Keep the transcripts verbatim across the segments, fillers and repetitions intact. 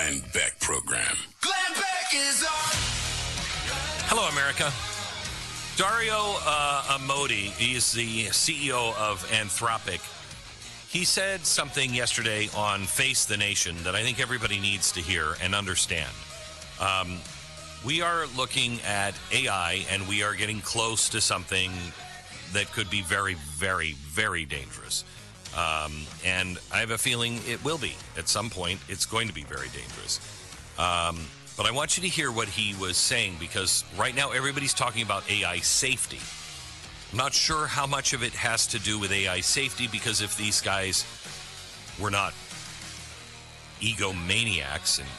Glenn Beck Program. Glenn Beck is on. Hello, America. Dario uh, Amodei, he is the C E O of Anthropic. He said something yesterday on Face the Nation that I think everybody needs to hear and understand. Um, we are looking at A I, and we are getting close to something that could be very, very, very dangerous. Um, and I have a feeling it will be. At some point, it's going to be very dangerous. Um, but I want you to hear what he was saying, because right now everybody's talking about A I safety. I'm not sure how much of it has to do with A I safety, because if these guys were not egomaniacs and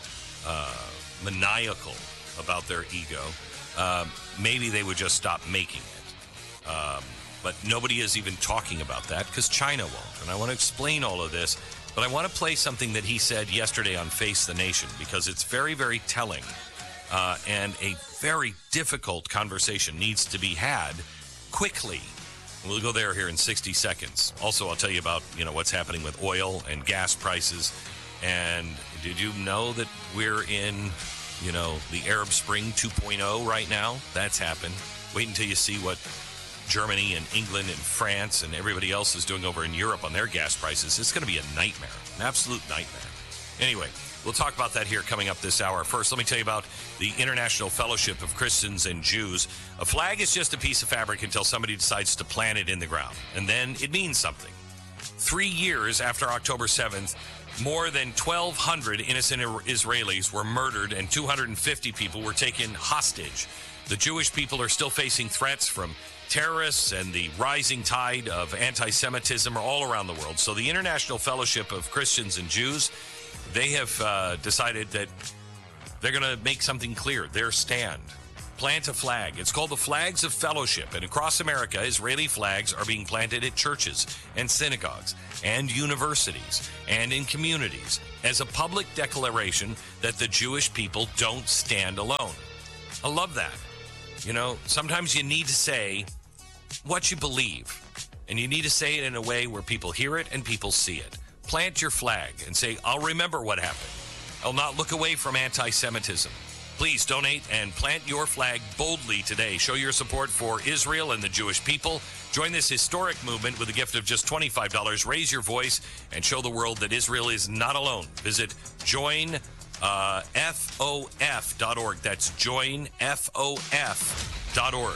uh, maniacal about their ego, uh, maybe they would just stop making it. Um, but nobody is even talking about that because China won't. And I want to explain all of this, but I want to play something that he said yesterday on Face the Nation, because it's very, very telling, uh, and a very difficult conversation needs to be had quickly. We'll go there here in sixty seconds. Also, I'll tell you about, you know, what's happening with oil and gas prices. And did you know that we're in, you know, the Arab Spring two point oh right now? That's happened. Wait until you see what Germany and England and France and everybody else is doing over in Europe on their gas prices. It's going to be a nightmare, an absolute nightmare. Anyway, we'll talk about that here coming up this hour. First, let me tell you about the International Fellowship of Christians and Jews. A flag is just a piece of fabric until somebody decides to plant it in the ground, and then it means something. Three years after October seventh, more than twelve hundred innocent Israelis were murdered and two hundred fifty people were taken hostage. The Jewish people are still facing threats from terrorists, and the rising tide of anti-Semitism are all around the world. So the International Fellowship of Christians and Jews, they have uh, decided that they're going to make something clear, their stand. Plant a flag. It's called the Flags of Fellowship. And across America, Israeli flags are being planted at churches and synagogues and universities and in communities as a public declaration that the Jewish people don't stand alone. I love that. You know, sometimes you need to say what you believe, and you need to say it in a way where people hear it and people see it. Plant your flag and say, I'll remember what happened. I'll not look away from anti-Semitism. Please donate and plant your flag boldly today. Show your support for Israel and the Jewish people. Join this historic movement with a gift of just twenty-five dollars. Raise your voice and show the world that Israel is not alone. Visit join F O F dot org. That's join F O F dot org.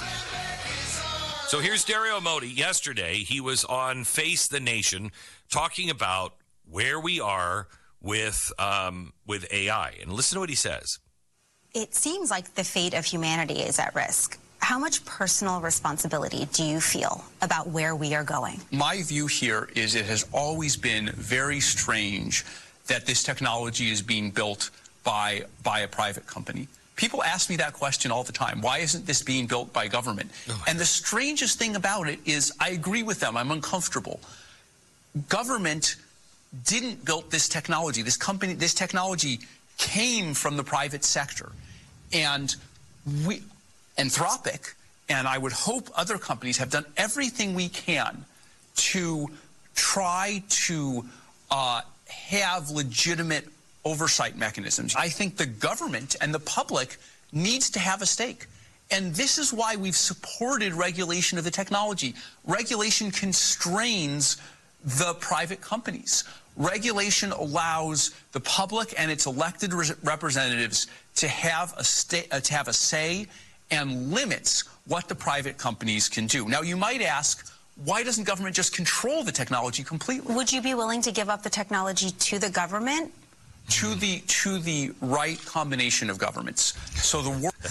So here's Dario Amodei. Yesterday, he was on Face the Nation talking about where we are with um, with A I. And listen to what he says. It seems like the fate of humanity is at risk. How much personal responsibility do you feel about where we are going? My view here is it has always been very strange that this technology is being built by by a private company. People ask me that question all the time. Why isn't this being built by government? Oh. And the strangest thing about it is I agree with them. I'm uncomfortable. Government didn't build this technology. This company, this technology came from the private sector. And we, Anthropic, and I would hope other companies have done everything we can to try to uh, have legitimate oversight mechanisms. I think the government and the public needs to have a stake. And this is why we've supported regulation of the technology. Regulation constrains the private companies. Regulation allows the public and its elected re- representatives to have a sta- uh, to have a say, and limits what the private companies can do. Now, you might ask, why doesn't government just control the technology completely? Would you be willing to give up the technology to the government? To the to the right combination of governments. So the wor-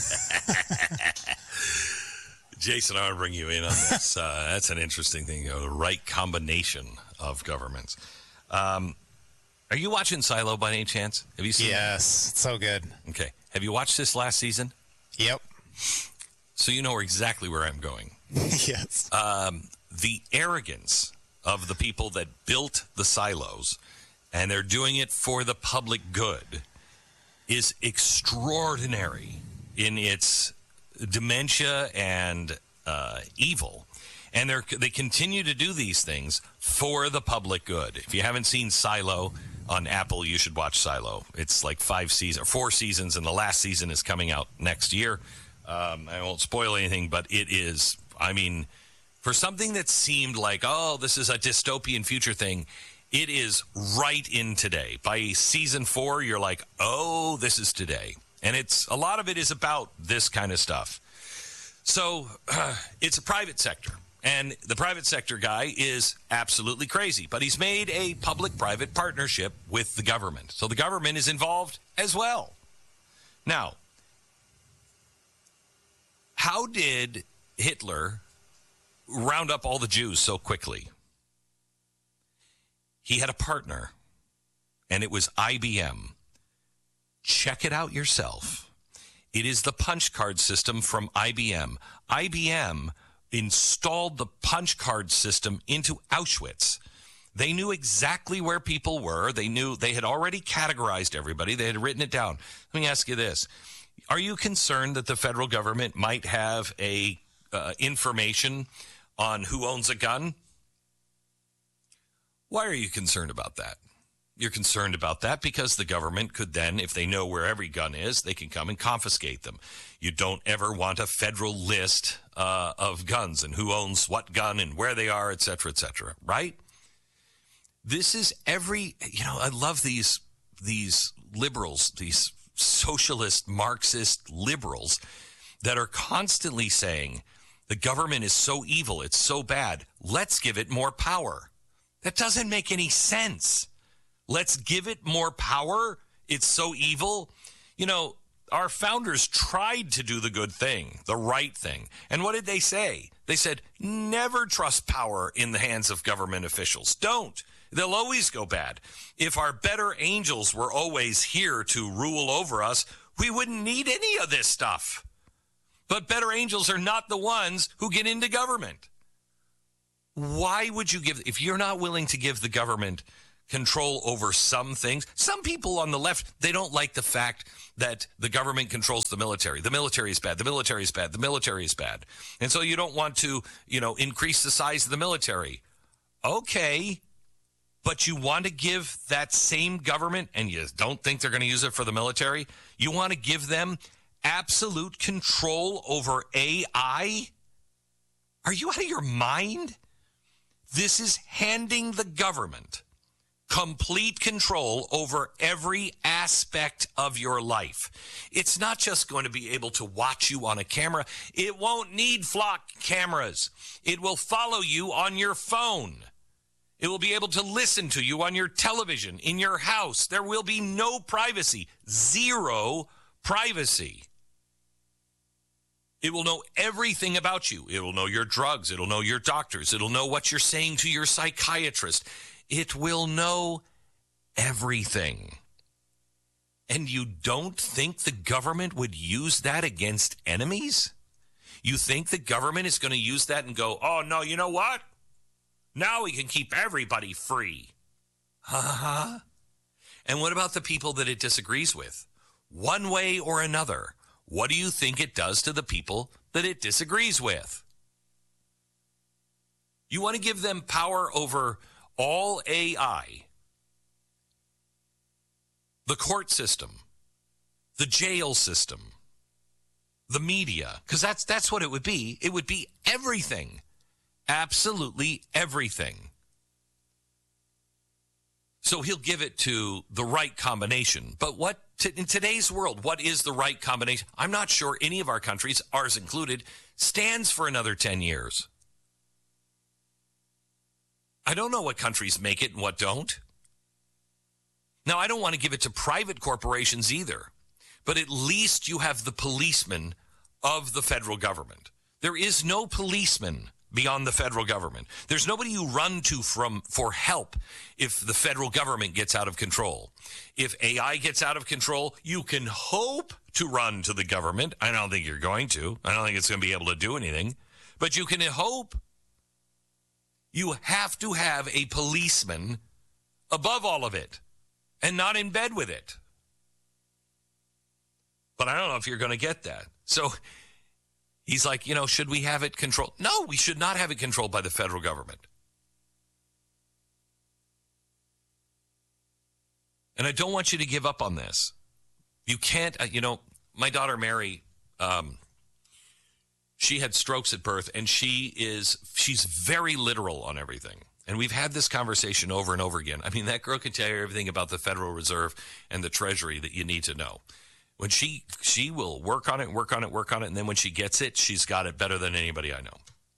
Jason, I want to bring you in on this. Uh, that's an interesting thing, you know, the right combination of governments. Um, are you watching Silo by any chance? Have you seen Yes, it? It's so good. Okay. Have you watched this last season? Yep. So you know exactly where I'm going. Yes. Um, the arrogance of the people that built the silos, and they're doing it for the public good, is extraordinary in its dementia and uh, evil. And they they continue to do these things for the public good. If you haven't seen Silo, on Apple, you should watch Silo. It's like five seasons, or four seasons, and the last season is coming out next year. Um, I won't spoil anything, but it is, I mean, for something that seemed like, oh, this is a dystopian future thing, it is right in today. By season four, you're like, oh, this is today. And it's a lot of it is about this kind of stuff. So uh, it's a private sector. And the private sector guy is absolutely crazy. But he's made a public-private partnership with the government. So the government is involved as well. Now, how did Hitler round up all the Jews so quickly? He had a partner, and it was I B M. Check it out yourself. It is the punch card system from I B M. I B M installed the punch card system into Auschwitz. They knew exactly where people were. They knew they had already categorized everybody. They had written it down. Let me ask you this. Are you concerned that the federal government might have a uh, information on who owns a gun? Why are you concerned about that? You're concerned about that because the government could then, if they know where every gun is, they can come and confiscate them. You don't ever want a federal list uh, of guns and who owns what gun and where they are, et cetera, et cetera, right? This is every, you know, I love these these liberals, these socialist, Marxist liberals that are constantly saying the government is so evil, it's so bad, let's give it more power. That doesn't make any sense. Let's give it more power? It's so evil? You know, our founders tried to do the good thing, the right thing. And what did they say? They said, never trust power in the hands of government officials. Don't. They'll always go bad. If our better angels were always here to rule over us, we wouldn't need any of this stuff. But better angels are not the ones who get into government. Why would you give, if you're not willing to give the government control over some things, some people on the left, they don't like the fact that the government controls the military. The military is bad. The military is bad. The military is bad. And so you don't want to, you know, increase the size of the military. Okay. But you want to give that same government, and you don't think they're going to use it for the military, you want to give them absolute control over A I? Are you out of your mind? This is handing the government complete control over every aspect of your life. It's not just going to be able to watch you on a camera. It won't need flock cameras. It will follow you on your phone. It will be able to listen to you on your television, in your house. There will be no privacy, zero privacy. It will know everything about you. It will know your drugs. It will know your doctors. It will know what you're saying to your psychiatrist. It will know everything. And you don't think the government would use that against enemies? You think the government is going to use that and go, oh, no, you know what? Now we can keep everybody free. Uh-huh. And what about the people that it disagrees with? One way or another, what do you think it does to the people that it disagrees with? You want to give them power over all A I, the court system, the jail system, the media, because that's that's what it would be. It would be everything. Absolutely everything. So he'll give it to the right combination. But what t- in today's world, what is the right combination? I'm not sure any of our countries, ours included, stands for another ten years. I don't know what countries make it and what don't. Now, I don't want to give it to private corporations either. But at least you have the policeman of the federal government. There is no policeman beyond the federal government. There's nobody you run to from for help if the federal government gets out of control. If A I gets out of control, you can hope to run to the government. I don't think you're going to. I don't think it's going to be able to do anything. But you can hope. You have to have a policeman above all of it and not in bed with it. But I don't know if you're going to get that. So he's like, you know, should we have it controlled? No, we should not have it controlled by the federal government. And I don't want you to give up on this. You can't, uh, you know, my daughter Mary, um, she had strokes at birth, and she is, she's very literal on everything. And we've had this conversation over and over again. I mean, that girl can tell you everything about the Federal Reserve and the Treasury that you need to know. When she, she will work on it, work on it, work on it, and then when she gets it, she's got it better than anybody I know.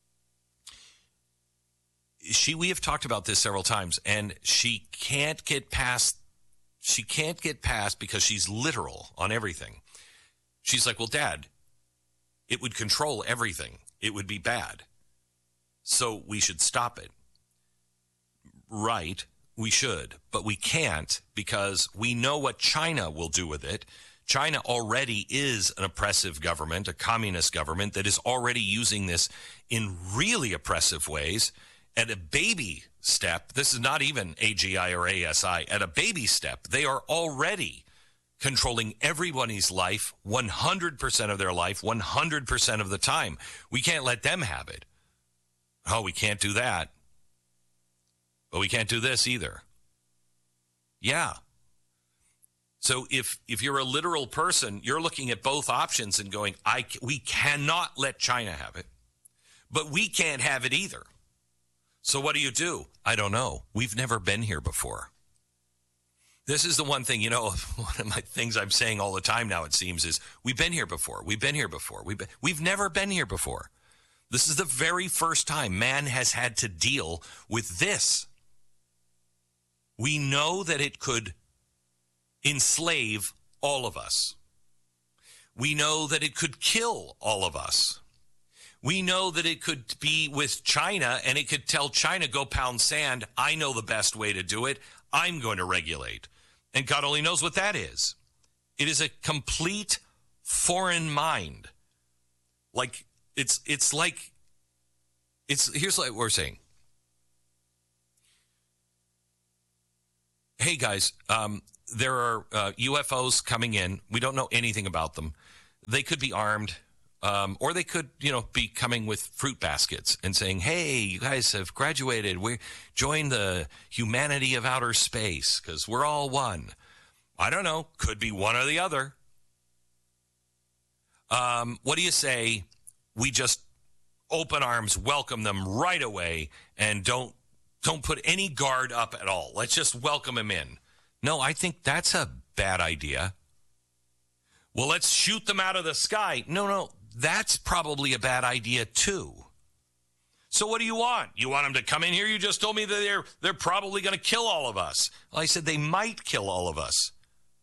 She, we have talked about this several times, and she can't get past, she can't get past because she's literal on everything. She's like, well, Dad, it would control everything. It would be bad. So we should stop it. Right, we should, but we can't because we know what China will do with it. China already is an oppressive government, a communist government that is already using this in really oppressive ways. At a baby step, this is not even A G I or A S I, at a baby step, they are already controlling everybody's life, one hundred percent of their life, one hundred percent of the time. We can't let them have it. Oh, we can't do that. But we can't do this either. Yeah. So if if you're a literal person, you're looking at both options and going, I, we cannot let China have it, but we can't have it either. So what do you do? I don't know. We've never been here before. This is the one thing, you know, one of my things I'm saying all the time now, it seems, is we've been here before. We've been here before. We've been, we've never been here before. This is the very first time man has had to deal with this. We know that it could enslave all of us. We know that it could kill all of us. We know that it could be with China, and it could tell China, go pound sand. I know the best way to do it. I'm going to regulate. And God only knows what that is. It is a complete foreign mind. Like, it's it's like, it's here's like we're saying. Hey, guys, um, there are uh, U F Os coming in. We don't know anything about them. They could be armed, um, or they could, you know, be coming with fruit baskets and saying, hey, you guys have graduated. We join the humanity of outer space because we're all one. I don't know. Could be one or the other. Um, what do you say we just open arms, welcome them right away, and don't Don't put any guard up at all. Let's just welcome him in. No, I think that's a bad idea. Well, let's shoot them out of the sky. No, no, that's probably a bad idea too. So what do you want? You want them to come in here? You just told me that they're they're probably going to kill all of us. Well, I said they might kill all of us.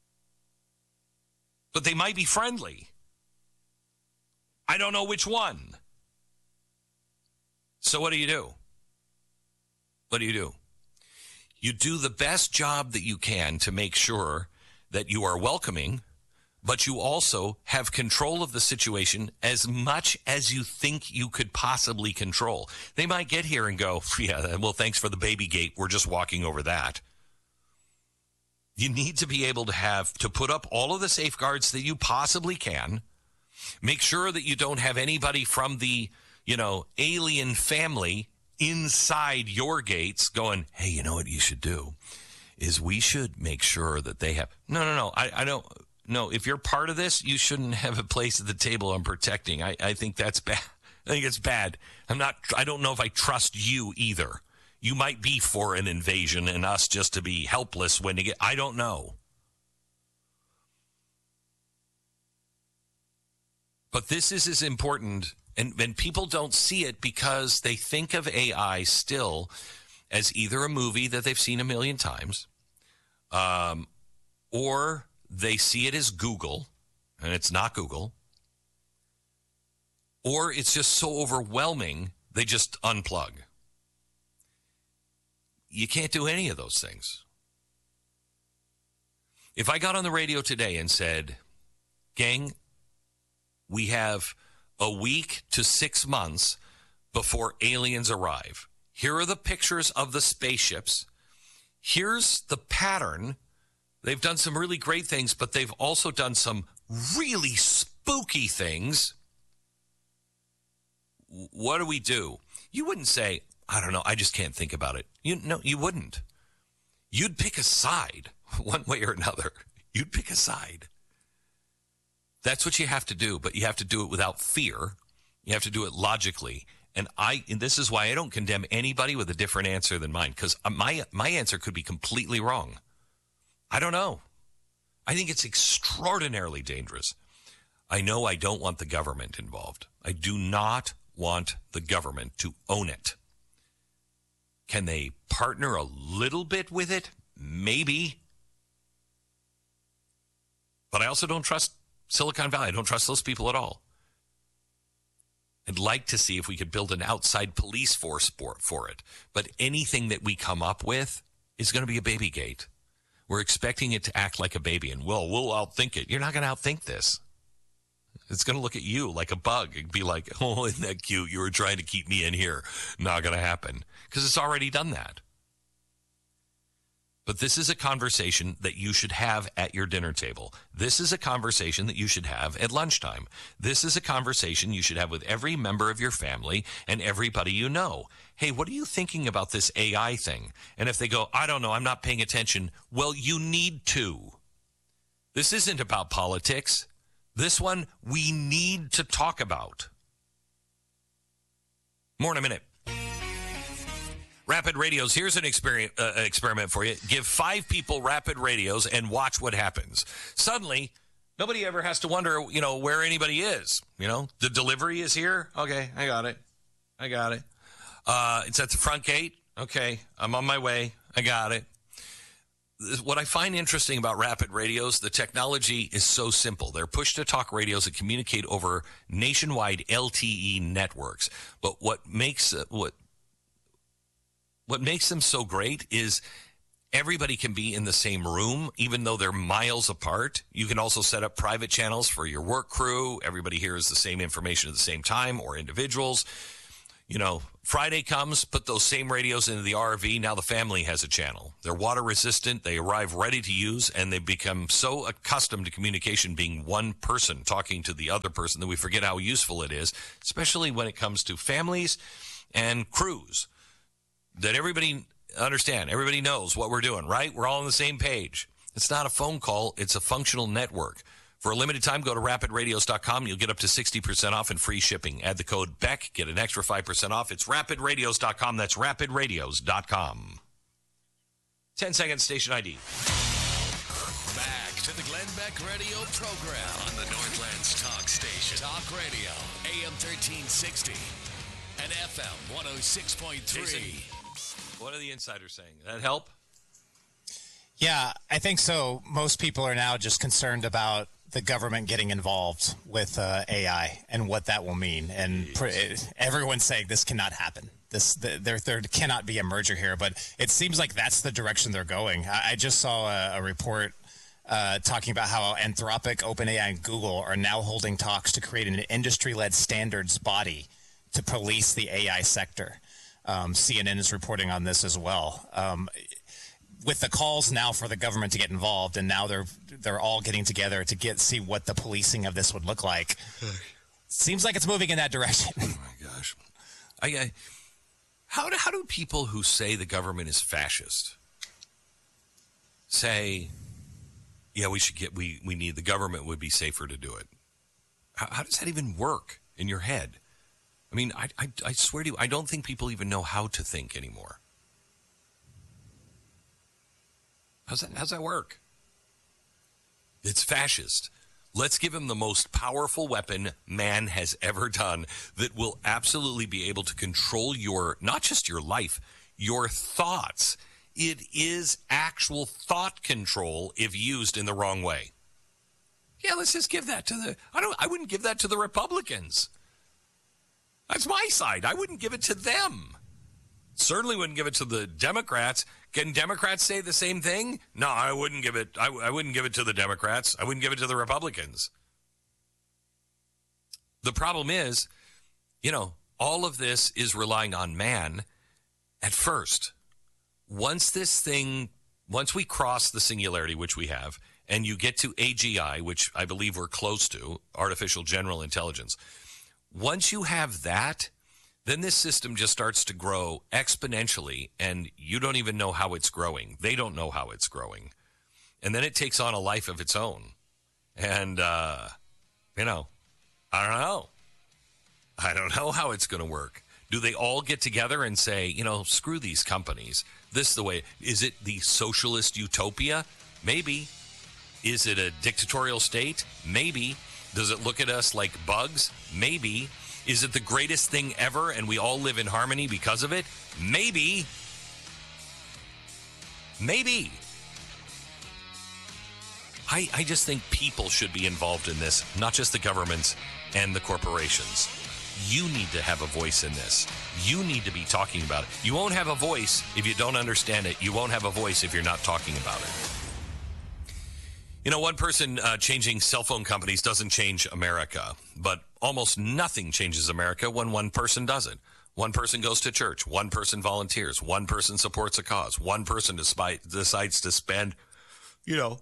But they might be friendly. I don't know which one. So what do you do? What do you do? You do the best job that you can to make sure that you are welcoming, but you also have control of the situation as much as you think you could possibly control. They might get here and go, yeah, well, thanks for the baby gate. We're just walking over that. You need to be able to have, to put up all of the safeguards that you possibly can. Make sure that you don't have anybody from the, you know, alien family inside your gates going, hey, you know what you should do is we should make sure that they have, no, no, no, I, I don't, no, if you're part of this, you shouldn't have a place at the table on protecting. I, I think that's bad. I think it's bad. I'm not, I don't know if I trust you either. You might be for an invasion and us just to be helpless when you get, I don't know. But this is as important. And, and people don't see it because they think of A I still as either a movie that they've seen a million times, um, or they see it as Google, and it's not Google, or it's just so overwhelming, they just unplug. You can't do any of those things. If I got on the radio today and said, gang, we have a week to six months before aliens arrive. Here are the pictures of the spaceships. Here's the pattern. They've done some really great things, but they've also done some really spooky things. What do we do? You wouldn't say, I don't know, I just can't think about it. You no, you wouldn't. You'd pick a side. one way or another. You'd pick a side. That's what you have to do, but you have to do it without fear. You have to do it logically. And I, and this is why I don't condemn anybody with a different answer than mine, because my my answer could be completely wrong. I don't know. I think it's extraordinarily dangerous. I know I don't want the government involved. I do not want the government to own it. Can they partner a little bit with it? Maybe. But I also don't trust Silicon Valley. I don't trust those people at all. I'd like to see if we could build an outside police force for it. But anything that we come up with is going to be a baby gate. We're expecting it to act like a baby, and, well, we'll outthink it. You're not going to outthink this. It's going to look at you like a bug and be like, oh, isn't that cute? You were trying to keep me in here. Not going to happen, because it's already done that. But this is a conversation that you should have at your dinner table. This is a conversation that you should have at lunchtime. This is a conversation you should have with every member of your family and everybody you know. Hey, what are you thinking about this A I thing? And if they go, I don't know, I'm not paying attention. Well, you need to. This isn't about politics. This one we need to talk about. More in a minute. Rapid radios. Here's an experiment, uh, experiment for you. Give five people rapid radios and watch what happens. Suddenly, nobody ever has to wonder, you know, where anybody is. You know, the delivery is here. Okay, I got it. I got it. Uh, it's at the front gate. Okay, I'm on my way. I got it. What I find interesting about rapid radios, the technology is so simple. They're push-to-talk radios that communicate over nationwide L T E networks. But what makes uh, what What makes them so great is everybody can be in the same room, even though they're miles apart. You can also set up private channels for your work crew. Everybody hears the same information at the same time, or individuals. You know, Friday comes, put those same radios into the R V. Now the family has a channel. They're water resistant. They arrive ready to use, and they become so accustomed to communication being one person talking to the other person that we forget how useful it is, especially when it comes to families and crews. That everybody understand, everybody knows what we're doing, right? We're all on the same page. It's not a phone call, it's a functional network. For a limited time, go to rapid radios dot com. You'll get up to sixty percent off and free shipping. Add the code B E C, get an extra five percent off. It's rapid radios dot com. That's rapid radios dot com. ten seconds, station I D. Back to the Glenn Beck Radio program on the Northlands Talk Station. Talk Radio, A M thirteen sixty and F M one oh six point three. What are the insiders saying? That help? Yeah, I think so. Most people are now just concerned about the government getting involved with uh, A I and what that will mean. And pr- everyone's saying this cannot happen. This the, there there cannot be a merger here. But it seems like that's the direction they're going. I, I just saw a, a report uh, talking about how Anthropic, OpenAI, and Google are now holding talks to create an industry-led standards body to police the A I sector. Um, C N N is reporting on this as well. Um, with the calls now for the government to get involved, and now they're they're all getting together to get see what the policing of this would look like. Seems like it's moving in that direction. Oh my gosh! I, I how do how do people who say the government is fascist say, yeah, we should get we we need the government would be safer to do it? How, how does that even work in your head? I mean, I, I, I swear to you, I don't think people even know how to think anymore. How's that, how's that work? It's fascist. Let's give him the most powerful weapon man has ever done that will absolutely be able to control your, not just your life, your thoughts. It is actual thought control if used in the wrong way. Yeah, let's just give that to the, I don't, I wouldn't give that to the Republicans. That's my side. I wouldn't give it to them. Certainly wouldn't give it to the Democrats. Can Democrats say the same thing? No, I wouldn't give it. I, I wouldn't give it to the Democrats. I wouldn't give it to the Republicans. The problem is, you know, all of this is relying on man at first. Once this thing, once we cross the singularity, which we have, and you get to A G I, which I believe we're close to, artificial general intelligence. Once you have that, then this system just starts to grow exponentially, and you don't even know how it's growing. They don't know how it's growing. and then it takes on a life of its own. And, uh, you know, I don't know. I don't know how it's going to work. Do they all get together and say, you know, screw these companies? This is the way. Is it the socialist utopia? Maybe. Is it a dictatorial state? Maybe. Does it look at us like bugs? Maybe. Is it the greatest thing ever and we all live in harmony because of it? Maybe. Maybe. I, I just think people should be involved in this, not just the governments and the corporations. You need to have a voice in this. You need to be talking about it. You won't have a voice if you don't understand it. You won't have a voice if you're not talking about it. You know, one person uh, changing cell phone companies doesn't change America, but almost nothing changes America when one person does it. One person goes to church. One person volunteers. One person supports a cause. One person despite, decides to spend, you know,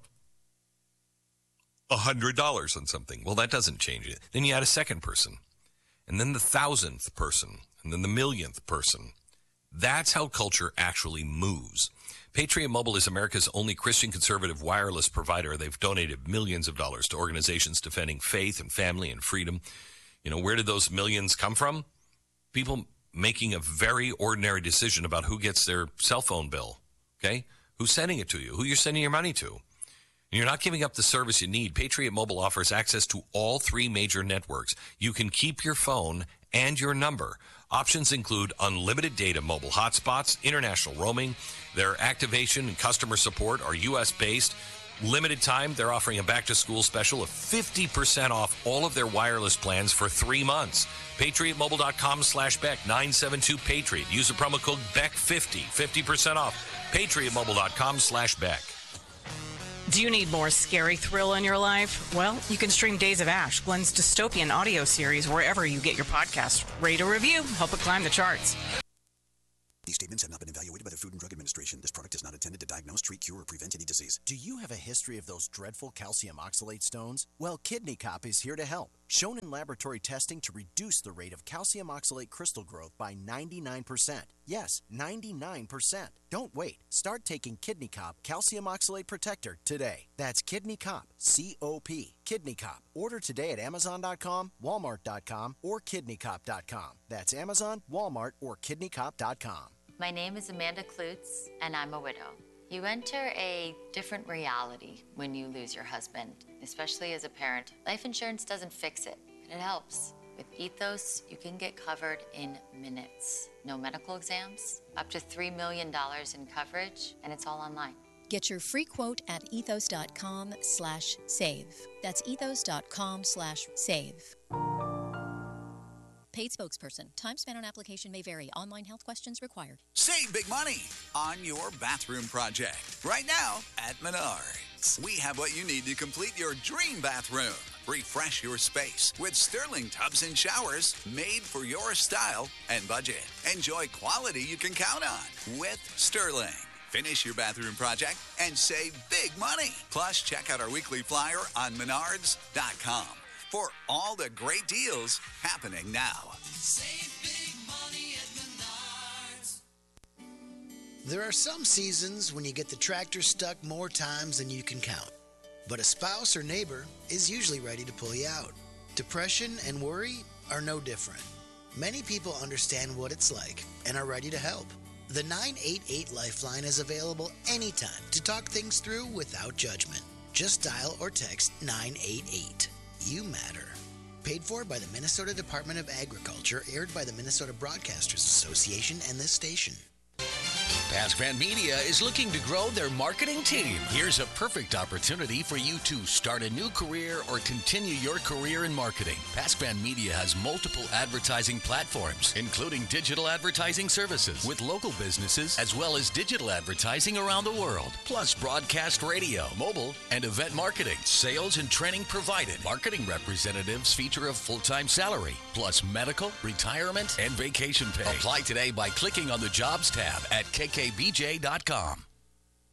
one hundred dollars on something. Well, that doesn't change it. Then you add a second person, and then the thousandth person, and then the millionth person. That's how culture actually moves. Patriot Mobile is America's only Christian conservative wireless provider. They've donated millions of dollars to organizations defending faith and family and freedom. You know, where did those millions come from? People making a very ordinary decision about who gets their cell phone bill, okay? Who's sending it to you, who you're sending your money to. And you're not giving up the service you need. Patriot Mobile offers access to all three major networks. You can keep your phone and your number. Options include unlimited data, mobile hotspots, international roaming. Their activation and customer support are U S based. Limited time, they're offering a back-to-school special of fifty percent off all of their wireless plans for three months. PatriotMobile.com slash Beck, nine seven two Patriot. Use the promo code Beck fifty, fifty percent off. PatriotMobile.com slash Beck. Do you need more scary thrill in your life? Well, you can stream Days of Ash, Glenn's dystopian audio series, wherever you get your podcast. Rate or review, help it climb the charts. These statements have not been evaluated by the Food and Drug Administration. This product is not intended to diagnose, treat, cure, or prevent any disease. Do you have a history of those dreadful calcium oxalate stones? Well, Kidney Cop is here to help. Shown in laboratory testing to reduce the rate of calcium oxalate crystal growth by ninety-nine percent. Yes, ninety-nine percent. Don't wait. Start taking Kidney Cop Calcium Oxalate Protector today. That's Kidney Cop, C O P. Kidney Cop. Order today at Amazon dot com, Walmart dot com, or Kidney Cop dot com. That's Amazon, Walmart, or Kidney Cop dot com. My name is Amanda Klutz, and I'm a widow. You enter a different reality when you lose your husband, especially as a parent. Life insurance doesn't fix it, but it helps. With Ethos, you can get covered in minutes. No medical exams, up to three million dollars in coverage, and it's all online. Get your free quote at ethos.com slash save. That's ethos.com slash save. Paid spokesperson. Time spent on application may vary. Online health questions required. Save big money on your bathroom project. Right now at Menards. We have what you need to complete your dream bathroom. Refresh your space with Sterling tubs and showers made for your style and budget. Enjoy quality you can count on with Sterling. Finish your bathroom project and save big money. Plus, check out our weekly flyer on menards dot com. For all the great deals happening now. Save big money at Menards. There are some seasons when you get the tractor stuck more times than you can count. But a spouse or neighbor is usually ready to pull you out. Depression and worry are no different. Many people understand what it's like and are ready to help. The nine eight eight Lifeline is available anytime to talk things through without judgment. Just dial or text nine eight eight. You matter. Paid for by the Minnesota Department of Agriculture, aired by the Minnesota Broadcasters Association and this station. Pascran Media is looking to grow their marketing team. Here's a perfect opportunity for you to start a new career or continue your career in marketing. Pascran Media has multiple advertising platforms, including digital advertising services with local businesses, as well as digital advertising around the world, plus broadcast radio, mobile, and event marketing. Sales and training provided. Marketing representatives feature a full-time salary, plus medical, retirement, and vacation pay. Apply today by clicking on the Jobs tab at K K B J dot com.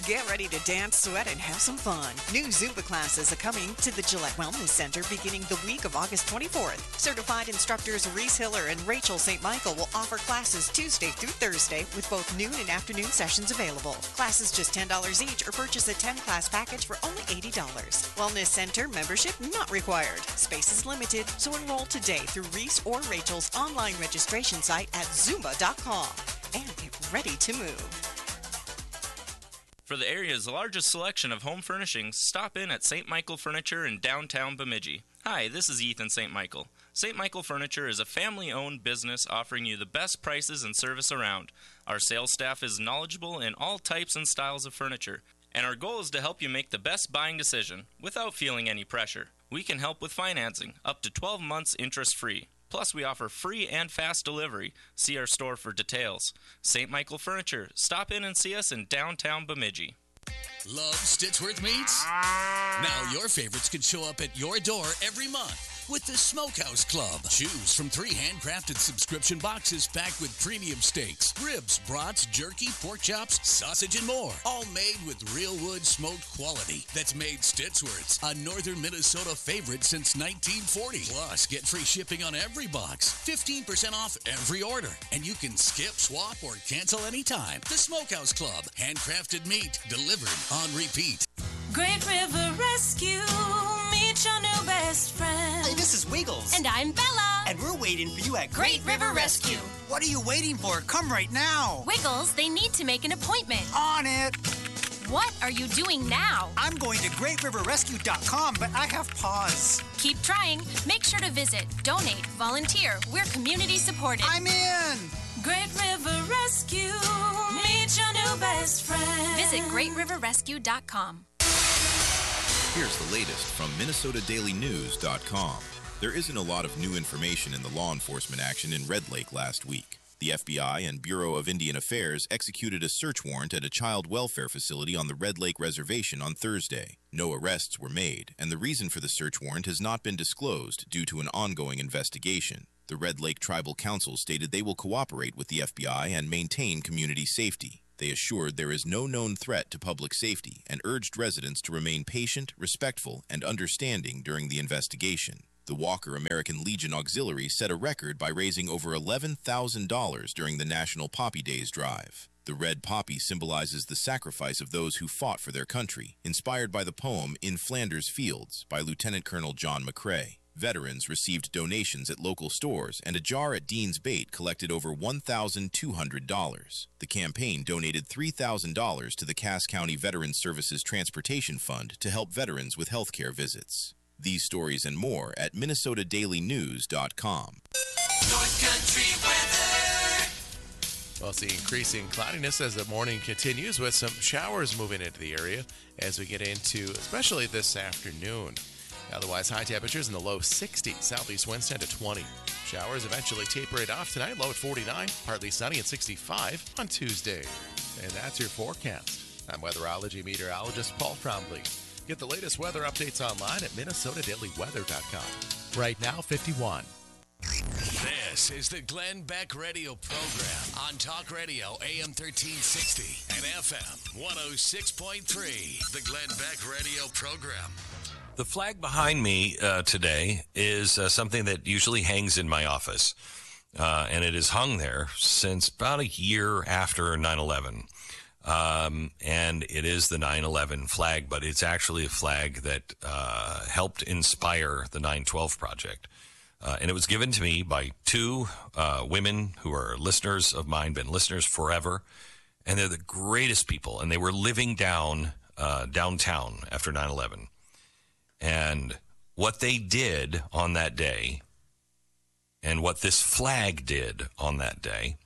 Get ready to dance, sweat, and have some fun. New Zumba classes are coming to the Gillette Wellness Center beginning the week of August twenty-fourth. Certified instructors Reese Hiller and Rachel Saint Michael will offer classes Tuesday through Thursday with both noon and afternoon sessions available. Classes just ten dollars each or purchase a ten-class package for only eighty dollars. Wellness Center membership not required. Space is limited, so enroll today through Reese or Rachel's online registration site at zumba dot com and get ready to move. For the area's largest selection of home furnishings, stop in at Saint Michael Furniture in downtown Bemidji. Hi, this is Ethan Saint Michael. Saint Michael Furniture is a family-owned business offering you the best prices and service around. Our sales staff is knowledgeable in all types and styles of furniture, and our goal is to help you make the best buying decision without feeling any pressure. We can help with financing, up to twelve months interest-free. Plus, we offer free and fast delivery. See our store for details. Saint Michael Furniture. Stop in and see us in downtown Bemidji. Love Stitchworth meats? Now your favorites can show up at your door every month with the Smokehouse Club. Choose from three handcrafted subscription boxes packed with premium steaks, ribs, brats, jerky, pork chops, sausage, and more. All made with real wood smoked quality that's made Stitchworth's a northern Minnesota favorite since nineteen forty. Plus, get free shipping on every box, fifteen percent off every order, and you can skip, swap, or cancel anytime. The Smokehouse Club. Handcrafted meat delivered on repeat. Great River Rescue, meet your new best friend. Hey, this is Wiggles. And I'm Bella. And we're waiting for you at Great River Rescue. What are you waiting for? Come right now. Wiggles, they need to make an appointment. On it. What are you doing now? I'm going to great river rescue dot com, but I have pause. Keep trying. Make sure to visit, donate, volunteer. We're community supported. I'm in. Great River Rescue, meet your new best friend. Visit great river rescue dot com. Here's the latest from Minnesota Daily News dot com. There isn't a lot of new information in the law enforcement action in Red Lake last week. The F B I and Bureau of Indian Affairs executed a search warrant at a child welfare facility on the Red Lake Reservation on Thursday. No arrests were made, and the reason for the search warrant has not been disclosed due to an ongoing investigation. The Red Lake Tribal Council stated they will cooperate with the F B I and maintain community safety. They assured there is no known threat to public safety and urged residents to remain patient, respectful, and understanding during the investigation. The Walker American Legion Auxiliary set a record by raising over eleven thousand dollars during the National Poppy Days drive. The red poppy symbolizes the sacrifice of those who fought for their country, inspired by the poem In Flanders Fields by Lieutenant Colonel John McCrae. Veterans received donations at local stores, and a jar at Dean's Bait collected over one thousand two hundred dollars. The campaign donated three thousand dollars to the Cass County Veterans Services Transportation Fund to help veterans with health care visits. These stories and more at Minnesota Daily News dot com. North Country weather. Well, see increasing cloudiness as the morning continues with some showers moving into the area as we get into, especially this afternoon. Otherwise, high temperatures in the low sixties, southeast winds ten to twenty. Showers eventually taper it off tonight, low at forty-nine, partly sunny at sixty-five on Tuesday. And that's your forecast. I'm weatherology meteorologist Paul Trombley. Get the latest weather updates online at Minnesota Daily Weather dot com. Right now, fifty-one. This is the Glenn Beck Radio program on Talk Radio A M thirteen sixty and F M one oh six point three. The Glenn Beck Radio program. The flag behind me uh, today is uh, something that usually hangs in my office, uh, and it has hung there since about a year after nine eleven. Um, and it is the nine eleven flag, but it's actually a flag that uh, helped inspire the nine twelve Project. Uh, and it was given to me by two uh, women who are listeners of mine, been listeners forever, and they're the greatest people, and they were living down uh, downtown after nine eleven. And what they did on that day and what this flag did on that day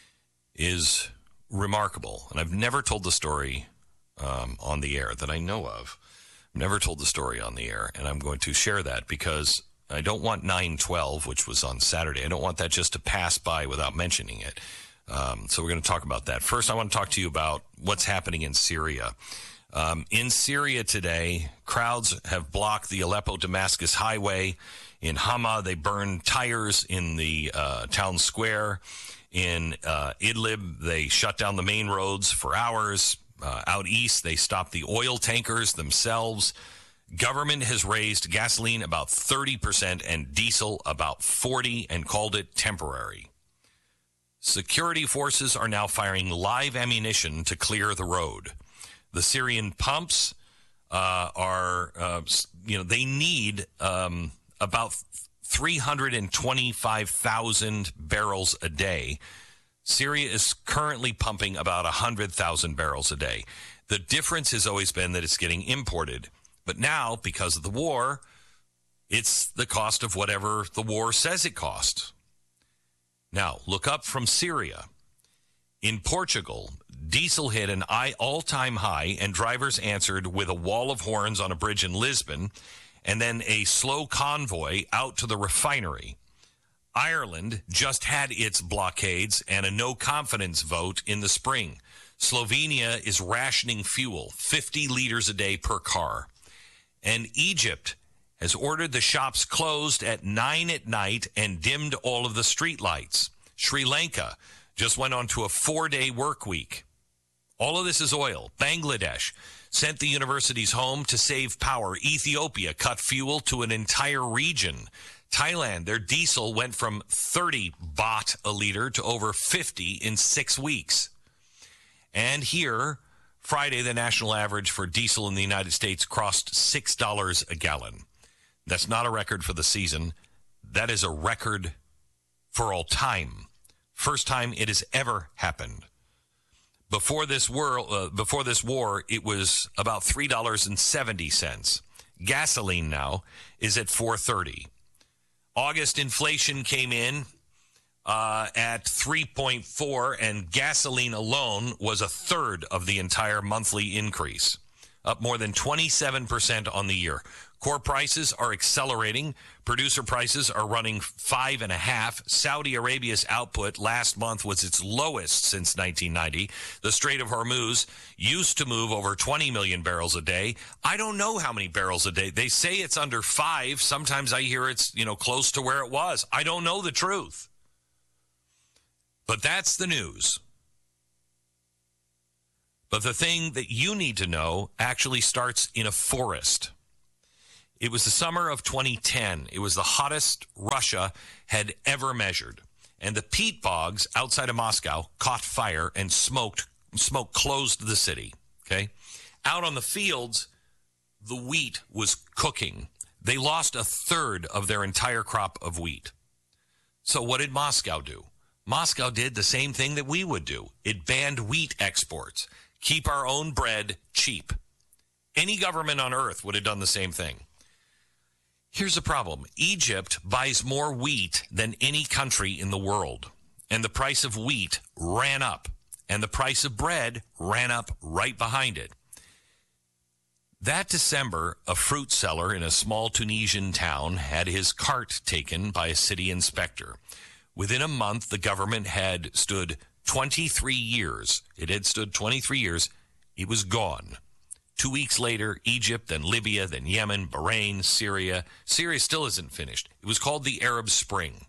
is remarkable. And I've never told the story um, on the air that I know of. I've never told the story on the air, and I'm going to share that because I don't want nine twelve, which was on Saturday. I don't want that just to pass by without mentioning it. Um, so we're going to talk about that. First, I want to talk to you about what's happening in Syria. Um, in Syria today, crowds have blocked the Aleppo-Damascus highway. In Hama, they burned tires in the uh, town square. In uh, Idlib, they shut down the main roads for hours. Uh, out east, they stopped the oil tankers themselves. Government has raised gasoline about thirty percent and diesel about forty percent and called it temporary. Security forces are now firing live ammunition to clear the road. The Syrian pumps uh, are, uh, you know, they need um, about three hundred twenty-five thousand barrels a day. Syria is currently pumping about one hundred thousand barrels a day. The difference has always been that it's getting imported. But now, because of the war, it's the cost of whatever the war says it costs. Now, look up from Syria. In Portugal, diesel hit an all-time high, and drivers answered with a wall of horns on a bridge in Lisbon, and then a slow convoy out to the refinery. Ireland just had its blockades and a no-confidence vote in the spring. Slovenia is rationing fuel, fifty liters a day per car. And Egypt has ordered the shops closed at nine at night and dimmed all of the streetlights. Sri Lanka just went on to a four-day work week. All of this is oil. Bangladesh sent the universities home to save power. Ethiopia cut fuel to an entire region. Thailand, their diesel went from thirty baht a liter to over fifty in six weeks. And here, Friday, the national average for diesel in the United States crossed six dollars a gallon. That's not a record for the season. That is a record for all time. First time it has ever happened. Before this war, uh, before this war, it was about three dollars and seventy cents. Gasoline now is at four dollars and thirty cents. August inflation came in uh, at three point four, and gasoline alone was a third of the entire monthly increase, up more than twenty-seven percent on the year. Core prices are accelerating. Producer prices are running five and a half. Saudi Arabia's output last month was its lowest since nineteen ninety. The Strait of Hormuz used to move over twenty million barrels a day. I don't know how many barrels a day. They say it's under five. Sometimes I hear it's, you know, close to where it was. I don't know the truth. But that's the news. But the thing that you need to know actually starts in a forest. It was the summer of twenty ten. It was the hottest Russia had ever measured. And the peat bogs outside of Moscow caught fire and smoked, smoke closed the city. Okay? Out on the fields, the wheat was cooking. They lost a third of their entire crop of wheat. So what did Moscow do? Moscow did the same thing that we would do. It banned wheat exports. Keep our own bread cheap. Any government on earth would have done the same thing. Here's the problem. Egypt buys more wheat than any country in the world. And the price of wheat ran up. And the price of bread ran up right behind it. That December, a fruit seller in a small Tunisian town had his cart taken by a city inspector. Within a month, the government had stood twenty-three years. It had stood twenty-three years. It was gone. Two weeks later, Egypt, then Libya, then Yemen, Bahrain, Syria. Syria still isn't finished. It was called the Arab Spring.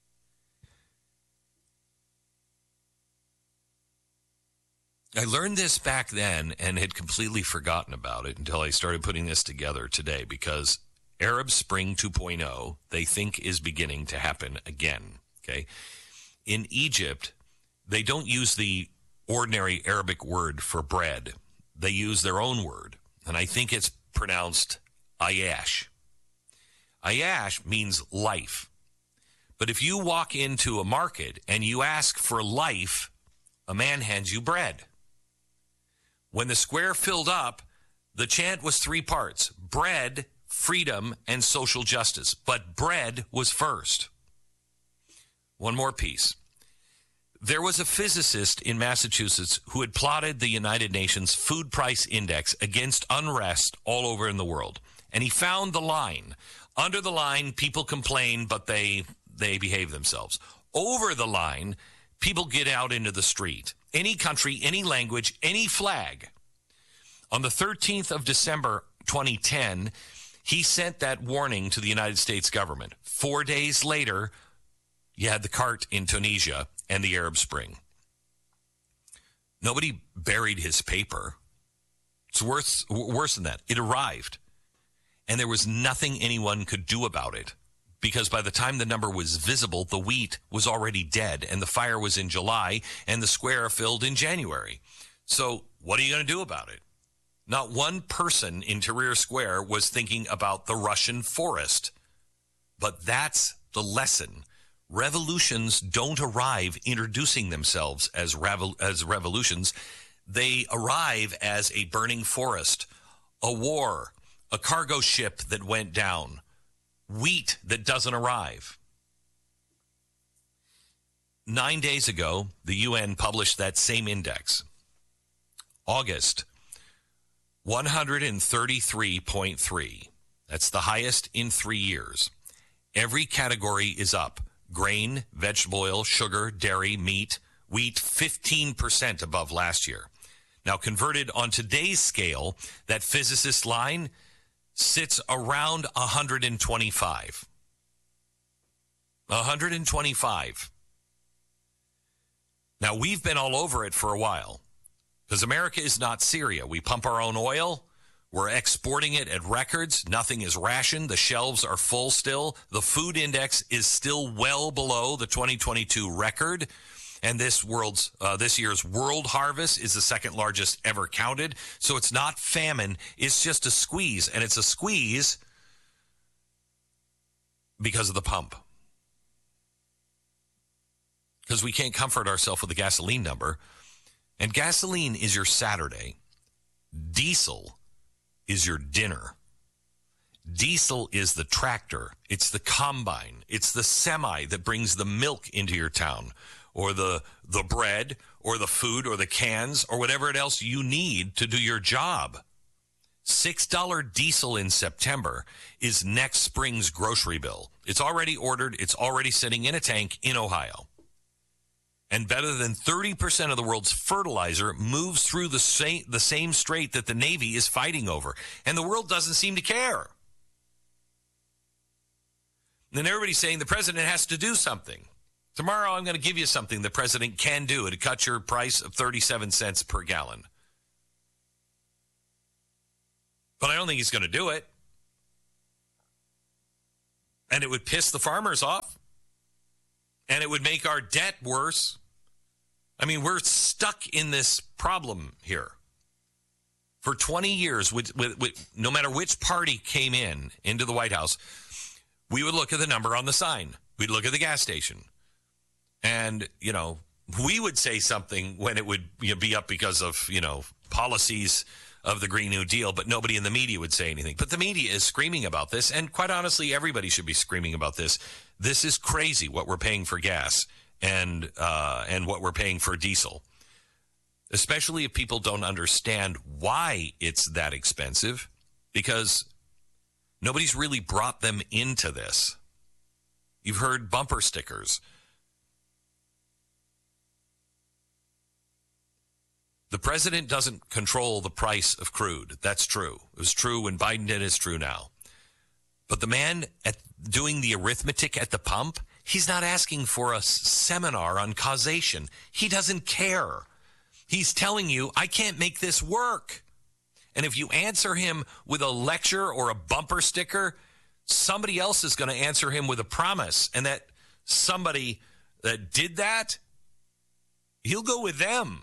I learned this back then and had completely forgotten about it until I started putting this together today, because Arab Spring two point oh, they think, is beginning to happen again. Okay, in Egypt, they don't use the ordinary Arabic word for bread. They use their own word, and I think it's pronounced Ayash. Ayash means life. But if you walk into a market and you ask for life, a man hands you bread. When the square filled up, the chant was three parts: bread, freedom, and social justice. But bread was first. One more piece. There was a physicist in Massachusetts who had plotted the United Nations Food Price Index against unrest all over in the world. And he found the line. Under the line, people complain, but they they behave themselves. Over the line, people get out into the street. Any country, any language, any flag. On the thirteenth of December, twenty ten, he sent that warning to the United States government. Four days later, you had the cart in Tunisia and the Arab Spring. Nobody buried his paper. It's worse, worse than that. It arrived, and there was nothing anyone could do about it because by the time the number was visible, the wheat was already dead, and the fire was in July, and the square filled in January. So what are you going to do about it? Not one person in Tahrir Square was thinking about the Russian forest. But that's the lesson. Revolutions don't arrive introducing themselves as, revol- as revolutions. They arrive as a burning forest, a war, a cargo ship that went down, wheat that doesn't arrive. Nine days ago, the U N published that same index. August, one hundred thirty-three point three. That's the highest in three years. Every category is up. Grain, vegetable oil, sugar, dairy, meat, wheat, fifteen percent above last year. Now, converted on today's scale, that physicist line sits around one hundred twenty-five. one hundred twenty-five. Now, we've been all over it for a while because America is not Syria. We pump our own oil. We're exporting it at records. Nothing is rationed. The shelves are full still. The food index is still well below the twenty twenty-two record. And this world's uh, this year's world harvest is the second largest ever counted. So it's not famine. It's just a squeeze. And it's a squeeze because of the pump. Because we can't comfort ourselves with the gasoline number. And gasoline is your Saturday. Diesel is your dinner. Diesel is the tractor. It's the combine. It's the semi that brings the milk into your town, or the the bread, or the food, or the cans, or whatever else you need to do your job. six dollars diesel in September is next spring's grocery bill. It's already ordered. It's already sitting in a tank in Ohio. And better than thirty percent of the world's fertilizer moves through the same, the same strait that the Navy is fighting over. And the world doesn't seem to care. And then everybody's saying the president has to do something. Tomorrow I'm going to give you something the president can do to cut your price of thirty-seven cents per gallon. But I don't think he's going to do it. And it would piss the farmers off. And it would make our debt worse. I mean, we're stuck in this problem here. For twenty years, with, with, with, no matter which party came in into the White House, we would look at the number on the sign. We'd look at the gas station. And, you know, we would say something when it would, you know, be up because of, you know, policies of the Green New Deal, but nobody in the media would say anything. But the media is screaming about this, and quite honestly, everybody should be screaming about this. This is crazy what we're paying for gas and uh, and what we're paying for diesel, especially if people don't understand why it's that expensive, because nobody's really brought them into this. You've heard bumper stickers. The president doesn't control the price of crude. That's true. It was true when Biden did. It's true now. But the man at doing the arithmetic at the pump, he's not asking for a seminar on causation. He doesn't care. He's telling you, I can't make this work. And if you answer him with a lecture or a bumper sticker, somebody else is going to answer him with a promise. And that somebody that did that, he'll go with them.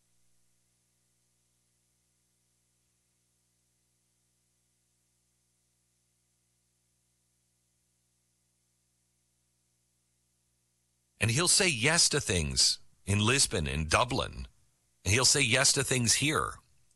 And he'll say yes to things in Lisbon and Dublin. And he'll say yes to things here.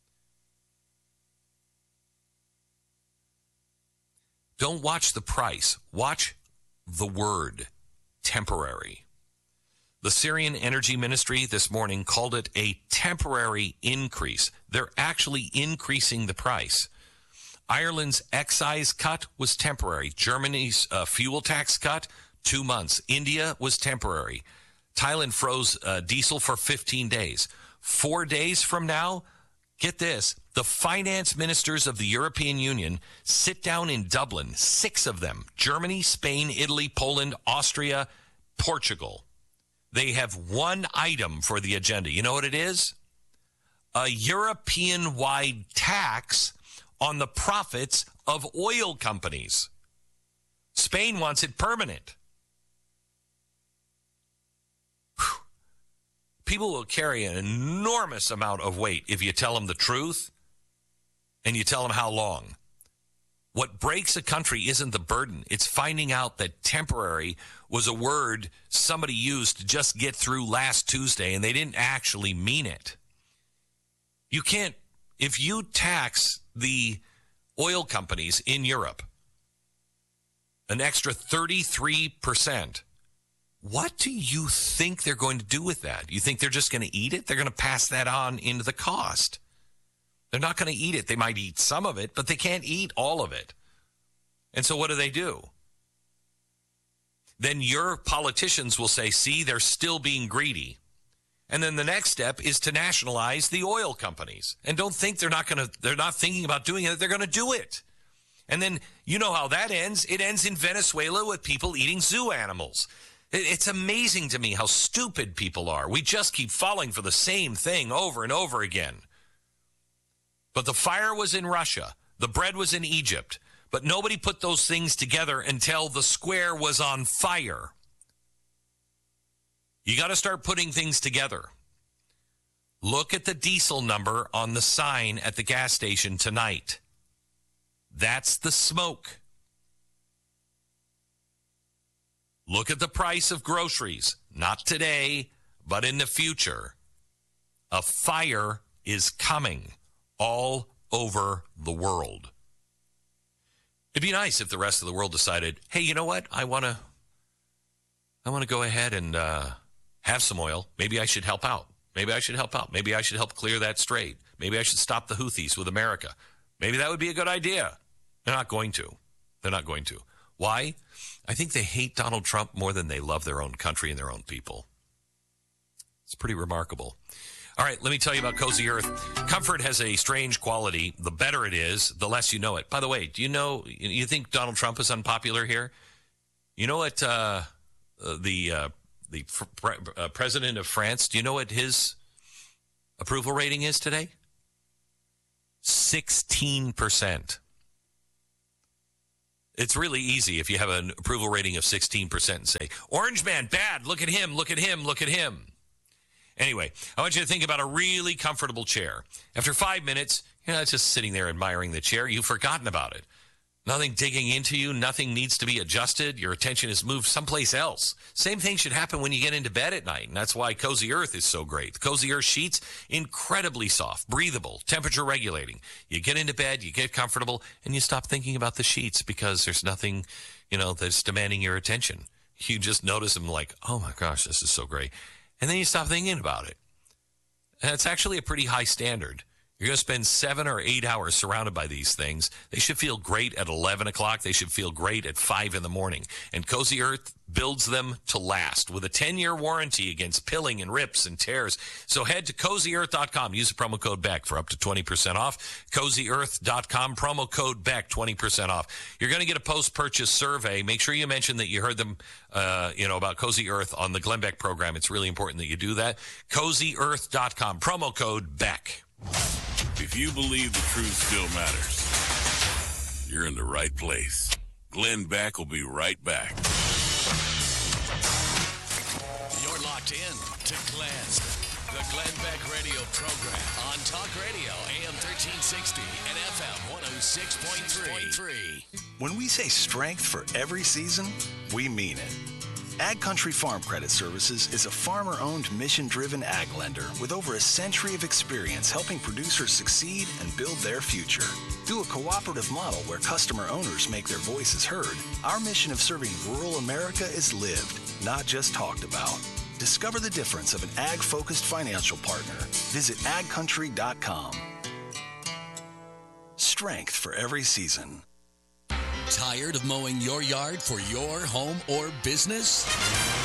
Don't watch the price. Watch the word, temporary. The Syrian Energy Ministry this morning called it a temporary increase. They're actually increasing the price. Ireland's excise cut was temporary. Germany's uh, fuel tax cut, two months. India was temporary. Thailand froze uh, diesel for fifteen days. Four days from now, get this, the finance ministers of the European Union sit down in Dublin, six of them, Germany, Spain, Italy, Poland, Austria, Portugal. They have one item for the agenda. You know what it is? a European-wide tax on the profits of oil companies. Spain wants it permanent. Whew. People will carry an enormous amount of weight if you tell them the truth and you tell them how long. What breaks a country isn't the burden. It's finding out that temporary was a word somebody used to just get through last Tuesday, and they didn't actually mean it. You can't, if you tax the oil companies in Europe an extra thirty-three percent, what do you think they're going to do with that? You think they're just going to eat it? They're going to pass that on into the cost. They're not going to eat it. They might eat some of it, but they can't eat all of it. And so what do they do? Then your politicians will say, see, they're still being greedy. And then the next step is to nationalize the oil companies. And don't think they're not going to, they're not thinking about doing it. They're going to do it. And then you know how that ends. It ends in Venezuela with people eating zoo animals. It's amazing to me how stupid people are. We just keep falling for the same thing over and over again. But the fire was in Russia. The bread was in Egypt. But nobody put those things together until the square was on fire. You got to start putting things together. Look at the diesel number on the sign at the gas station tonight. That's the smoke. Look at the price of groceries. Not today, but in the future. A fire is coming all over the world. It'd be nice if the rest of the world decided, hey, you know what? I want to I want to go ahead and uh, have some oil. Maybe I should help out. Maybe I should help out. Maybe I should help clear that strait. Maybe I should stop the Houthis with America. Maybe that would be a good idea. They're not going to. They're not going to. Why? I think they hate Donald Trump more than they love their own country and their own people. It's pretty remarkable. All right, let me tell you about Cozy Earth. Comfort has a strange quality. The better it is, the less you know it. By the way, do you know, you think Donald Trump is unpopular here? You know what uh, the uh, the pre- uh, president of France, do you know what his approval rating is today? sixteen percent. It's really easy if you have an approval rating of sixteen percent and say, Orange Man, bad, look at him, look at him, look at him. Anyway, I want you to think about a really comfortable chair. After five minutes, you're not just sitting there admiring the chair. You've forgotten about it. Nothing digging into you. Nothing needs to be adjusted. Your attention is moved someplace else. Same thing should happen when you get into bed at night, and that's why Cozy Earth is so great. The Cozy Earth sheets, incredibly soft, breathable, temperature regulating. You get into bed, you get comfortable, and you stop thinking about the sheets because there's nothing, you know, that's demanding your attention. You just notice them like, oh my gosh, this is so great. And then you stop thinking about it. And it's actually a pretty high standard. You're going to spend seven or eight hours surrounded by these things. They should feel great at eleven o'clock. They should feel great at five in the morning. And Cozy Earth builds them to last with a ten-year warranty against pilling and rips and tears. So head to cozy earth dot com. Use the promo code BECK for up to twenty percent off. cozy earth dot com, promo code BECK, twenty percent off. You're going to get a post-purchase survey. Make sure you mention that you heard them, uh, you know, about Cozy Earth on the Glenn Beck program. It's really important that you do that. cozy earth dot com, promo code BECK. If you believe the truth still matters, you're in the right place. Glenn Beck will be right back. You're locked in to Glenn, the Glenn Beck radio program on Talk Radio, A M thirteen sixty and F M one oh six point three. When we say strength for every season, we mean it. Ag Country Farm Credit Services is a farmer-owned, mission-driven ag lender with over a century of experience helping producers succeed and build their future. Through a cooperative model where customer owners make their voices heard, our mission of serving rural America is lived, not just talked about. Discover the difference of an ag-focused financial partner. Visit ag country dot com. Strength for every season. Tired of mowing your yard for your home or business? How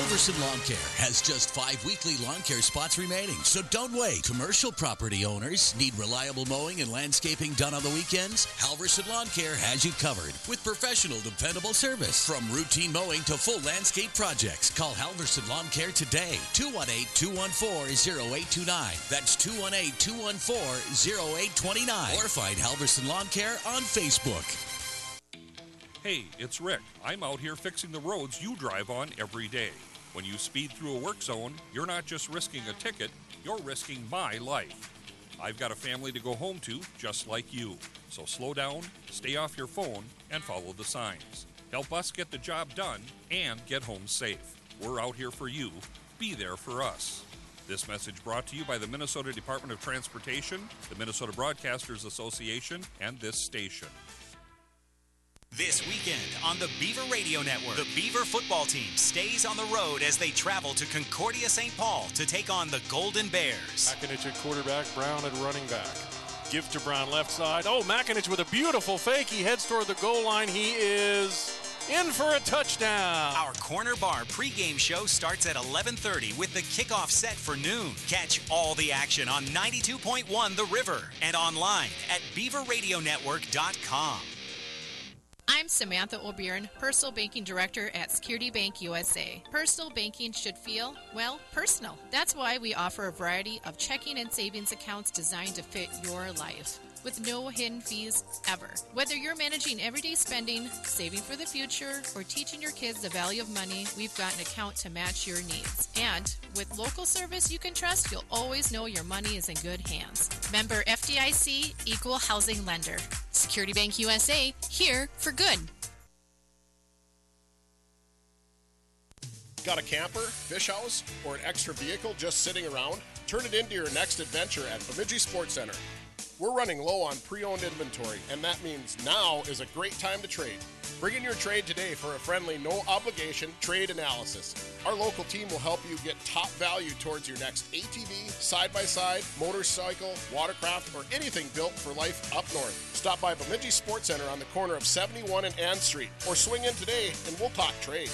Halverson Lawn Care has just five weekly lawn care spots remaining, so don't wait. Commercial property owners need reliable mowing and landscaping done on the weekends? Halverson Lawn Care has you covered with professional, dependable service. From routine mowing to full landscape projects, call Halverson Lawn Care today. two one eight, two one four, zero eight two nine. That's two one eight, two one four, zero eight two nine. Or find Halverson Lawn Care on Facebook. Hey, it's Rick. I'm out here fixing the roads you drive on every day. When you speed through a work zone, you're not just risking a ticket, you're risking my life. I've got a family to go home to, just like you. So slow down, stay off your phone, and follow the signs. Help us get the job done and get home safe. We're out here for you. Be there for us. This message brought to you by the Minnesota Department of Transportation, the Minnesota Broadcasters Association, and this station. This weekend on the Beaver Radio Network, the Beaver football team stays on the road as they travel to Concordia Saint Paul to take on the Golden Bears. Makinich at quarterback, Brown at running back. Give to Brown left side. Oh, Makinich with a beautiful fake. He heads toward the goal line. He is in for a touchdown. Our Corner Bar pregame show starts at eleven thirty with the kickoff set for noon. Catch all the action on ninety-two point one The River and online at beaver radio network dot com. I'm Samantha O'Byrne, Personal Banking Director at Security Bank U S A. Personal banking should feel, well, personal. That's why we offer a variety of checking and savings accounts designed to fit your life, with no hidden fees ever. Whether you're managing everyday spending, saving for the future, or teaching your kids the value of money, we've got an account to match your needs. And with local service you can trust, you'll always know your money is in good hands. Member F D I C, Equal Housing Lender. Security Bank U S A, here for good. Got a camper, fish house, or an extra vehicle just sitting around? Turn it into your next adventure at Bemidji Sports Center. We're running low on pre-owned inventory, and that means now is a great time to trade. Bring in your trade today for a friendly, no-obligation trade analysis. Our local team will help you get top value towards your next A T V, side-by-side, motorcycle, watercraft, or anything built for life up north. Stop by Bemidji Sports Center on the corner of seventy-one and Ann Street, or swing in today and we'll talk trade.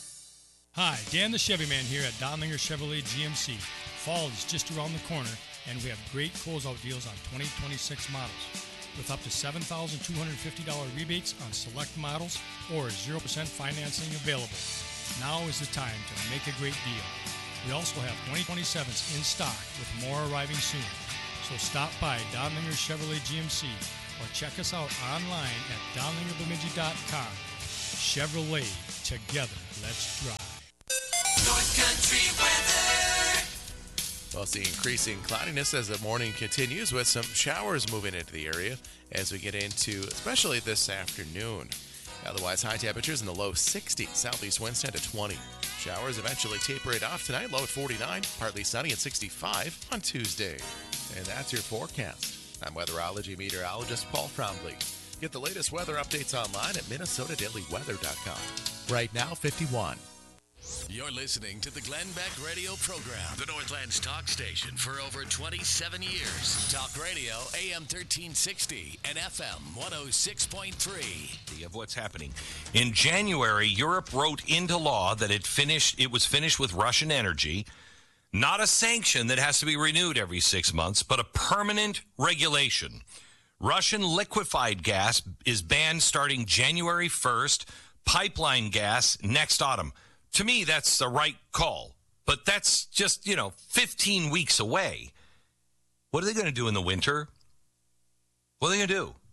Hi, Dan the Chevy Man here at Donlinger Chevrolet G M C. Fall is just around the corner, and we have great closeout deals on twenty twenty-six models with up to seven thousand two hundred fifty dollars rebates on select models or zero percent financing available. Now is the time to make a great deal. We also have twenty twenty-sevens in stock with more arriving soon. So stop by Donlinger Chevrolet G M C or check us out online at donlinger bemidji dot com. Chevrolet, together, let's drive. North Country weather. We'll see increasing cloudiness as the morning continues with some showers moving into the area as we get into, especially this afternoon. Otherwise, high temperatures in the low sixties, southeast winds ten to twenty. Showers eventually taper it off tonight, low at forty-nine, partly sunny at sixty-five on Tuesday. And that's your forecast. I'm weatherology meteorologist Paul Trombley. Get the latest weather updates online at minnesota daily weather dot com. Right now, fifty-one. You're listening to the Glenn Beck Radio Program, the Northland's talk station for over twenty-seven years. Talk radio, A M thirteen sixty and F M one oh six point three. Of what's happening. In January, Europe wrote into law that it finished. It was finished with Russian energy, not a sanction that has to be renewed every six months, but a permanent regulation. Russian liquefied gas is banned starting January first, pipeline gas next autumn. To me, that's the right call, but that's just, you know, fifteen weeks away. What are they going to do in the winter? What are they going to do?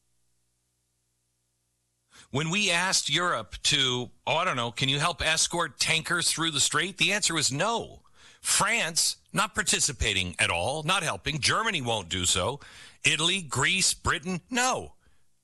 When we asked Europe to, oh, I don't know, can you help escort tankers through the strait? The answer was no. France, not participating at all, not helping. Germany won't do so. Italy, Greece, Britain, no.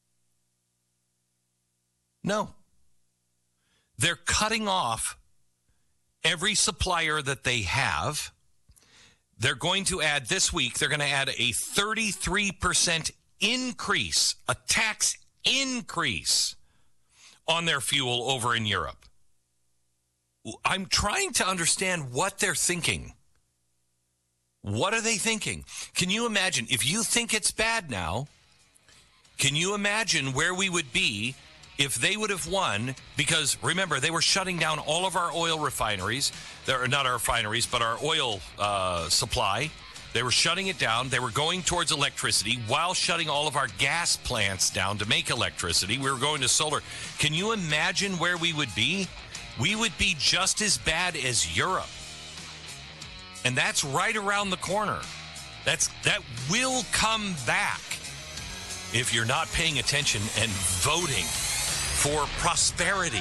No. They're cutting off every supplier that they have. They're going to add this week, they're going to add a thirty-three percent increase, a tax increase on their fuel over in Europe. I'm trying to understand what they're thinking. What are they thinking? Can you imagine, if you think it's bad now, can you imagine where we would be if they would have won, because remember, they were shutting down all of our oil refineries. They're not our refineries, but our oil uh, supply. They were shutting it down. They were going towards electricity while shutting all of our gas plants down to make electricity. We were going to solar. Can you imagine where we would be? We would be just as bad as Europe. And that's right around the corner. That's that will come back if you're not paying attention and voting for prosperity.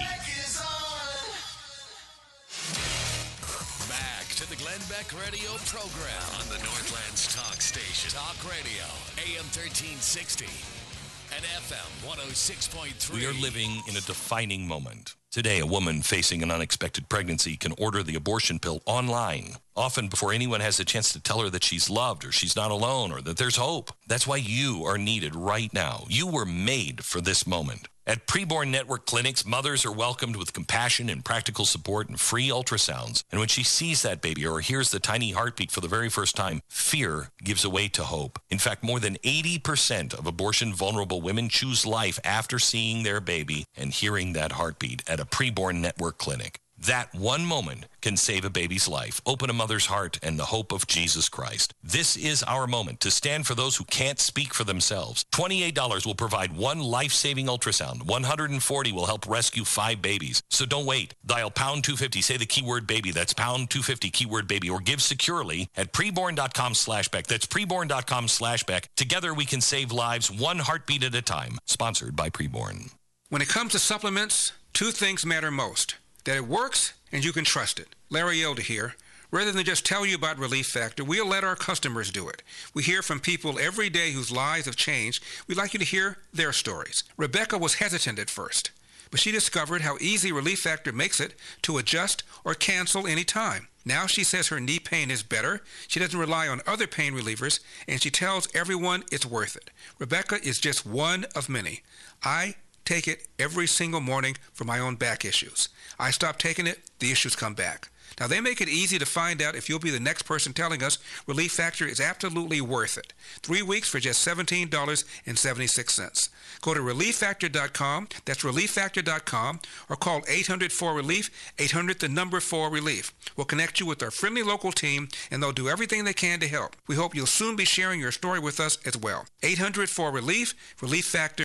Back to the Glenn Beck Radio program on the Northlands Talk Station. Talk Radio, A M thirteen sixty and F M one oh six point three. We are living in a defining moment. Today, a woman facing an unexpected pregnancy can order the abortion pill online, often before anyone has a chance to tell her that she's loved or she's not alone or that there's hope. That's why you are needed right now. You were made for this moment. At Preborn Network Clinics, mothers are welcomed with compassion and practical support and free ultrasounds. And when she sees that baby or hears the tiny heartbeat for the very first time, fear gives way to hope. In fact, more than eighty percent of abortion-vulnerable women choose life after seeing their baby and hearing that heartbeat at a Preborn Network clinic. That one moment can save a baby's life, open a mother's heart, and the hope of Jesus Christ. This is our moment to stand for those who can't speak for themselves. twenty-eight dollars will provide one life-saving ultrasound. one hundred forty dollars will help rescue five babies. So don't wait. Dial pound two fifty. Say the keyword baby. That's pound two fifty, keyword baby. Or give securely at preborn.com slash Beck. That's preborn.com slash Beck. Together we can save lives one heartbeat at a time. Sponsored by Preborn. When it comes to supplements, two things matter most. That it works and you can trust it. Larry Elder here. Rather than just tell you about Relief Factor, we'll let our customers do it. We hear from people every day whose lives have changed. We'd like you to hear their stories. Rebecca was hesitant at first, but she discovered how easy Relief Factor makes it to adjust or cancel any time. Now she says her knee pain is better, she doesn't rely on other pain relievers, and she tells everyone it's worth it. Rebecca is just one of many. I take it every single morning for my own back issues. I stop taking it, the issues come back. Now, they make it easy to find out if you'll be the next person telling us Relief Factor is absolutely worth it. Three weeks for just seventeen dollars and seventy-six cents. Go to relief factor dot com, that's relief factor dot com, or call eight hundred four relief, eight hundred the number four relief. We'll connect you with our friendly local team, and they'll do everything they can to help. We hope you'll soon be sharing your story with us as well. eight hundred four relief, Relief Factor.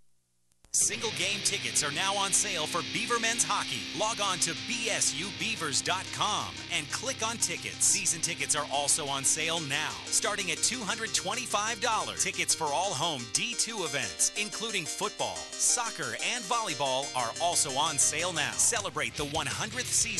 Single game tickets are now on sale for Beaver Men's Hockey. Log on to b s u beavers dot com and click on tickets. Season tickets are also on sale now, starting at two hundred twenty-five dollars. Tickets for all home D two events, including football, soccer, and volleyball, are also on sale now. Celebrate the one hundredth season